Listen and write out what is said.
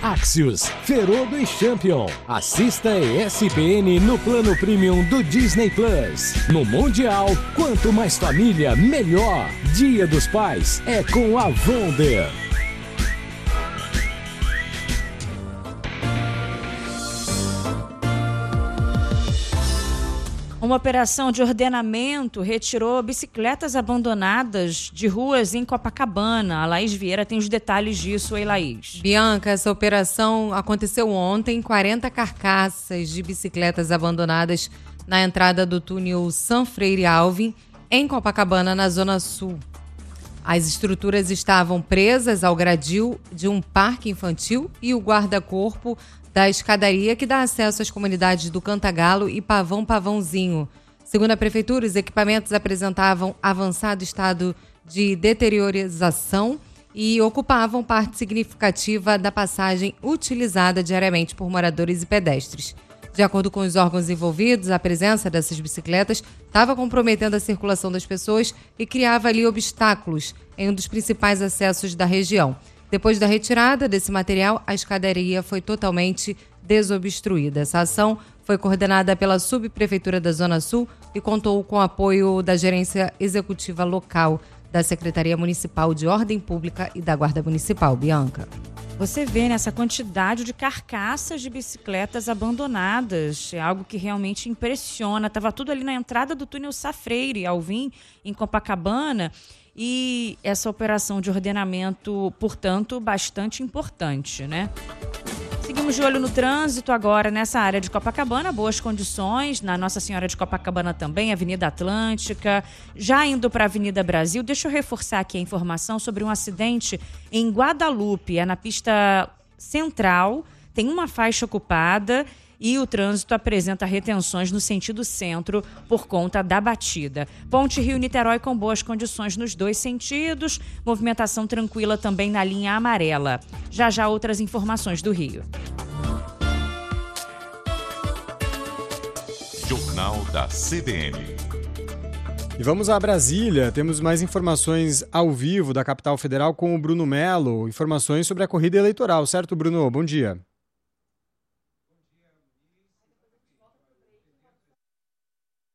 Axios, Ferodo e Champion. Assista ESPN no plano premium do Disney Plus. No Mundial, quanto mais família, melhor. Dia dos Pais é com a Wonder. Uma operação de ordenamento retirou bicicletas abandonadas de ruas em Copacabana. A Laís Vieira tem os detalhes disso. Oi, Laís. Bianca, essa operação aconteceu ontem. 40 carcaças de bicicletas abandonadas na entrada do túnel San Freire Alvim, em Copacabana, na Zona Sul. As estruturas estavam presas ao gradil de um parque infantil e o guarda-corpo da escadaria que dá acesso às comunidades do Cantagalo e Pavãozinho. Segundo a prefeitura, os equipamentos apresentavam avançado estado de deteriorização e ocupavam parte significativa da passagem utilizada diariamente por moradores e pedestres. De acordo com os órgãos envolvidos, a presença dessas bicicletas estava comprometendo a circulação das pessoas e criava ali obstáculos em um dos principais acessos da região. Depois da retirada desse material, a escadaria foi totalmente desobstruída. Essa ação foi coordenada pela Subprefeitura da Zona Sul e contou com o apoio da Gerência Executiva Local, da Secretaria Municipal de Ordem Pública e da Guarda Municipal. Bianca. Você vê nessa quantidade de carcaças de bicicletas abandonadas, é algo que realmente impressiona. Estava tudo ali na entrada do túnel San Freire Alvim, em Copacabana, e essa operação de ordenamento, portanto, bastante importante, né? Seguimos de olho no trânsito agora nessa área de Copacabana, boas condições, na Nossa Senhora de Copacabana também, Avenida Atlântica, já indo para a Avenida Brasil. Deixa eu reforçar aqui a informação sobre um acidente em Guadalupe, é na pista central, tem uma faixa ocupada e o trânsito apresenta retenções no sentido centro por conta da batida. Ponte Rio-Niterói com boas condições nos dois sentidos, movimentação tranquila também na linha amarela. Já outras informações do Rio. Jornal da CBN. E vamos a Brasília, temos mais informações ao vivo da capital federal com o Bruno Melo, informações sobre a corrida eleitoral, certo, Bruno? Bom dia.